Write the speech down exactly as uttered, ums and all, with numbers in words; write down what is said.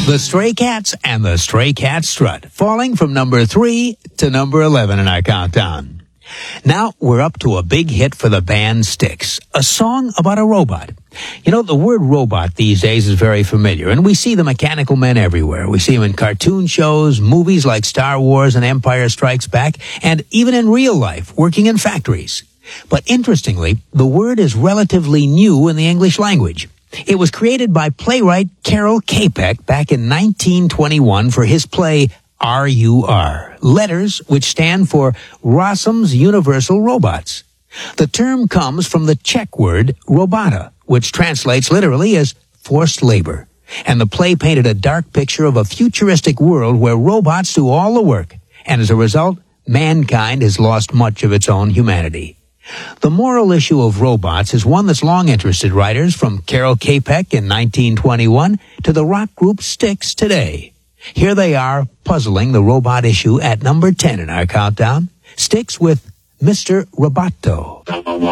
The Stray Cats and the Stray Cat Strut, falling from number three to number eleven in our countdown. Now we're up to a big hit for the band Styx, a song about a robot. You know, the word robot these days is very familiar, and we see the mechanical men everywhere. We see them in cartoon shows, movies like Star Wars and Empire Strikes Back, and even in real life, working in factories. But interestingly, the word is relatively new in the English language. It was created by playwright Karel Čapek back in nineteen twenty-one for his play R U R, letters which stand for Rossum's Universal Robots. The term comes from the Czech word robota, which translates literally as forced labor. And the play painted a dark picture of a futuristic world where robots do all the work, and as a result, mankind has lost much of its own humanity. The moral issue of robots is one that's long interested writers, from Karel Čapek in nineteen twenty-one to the rock group Styx today. Here they are, puzzling the robot issue at number ten in our countdown. Styx with Mister Roboto.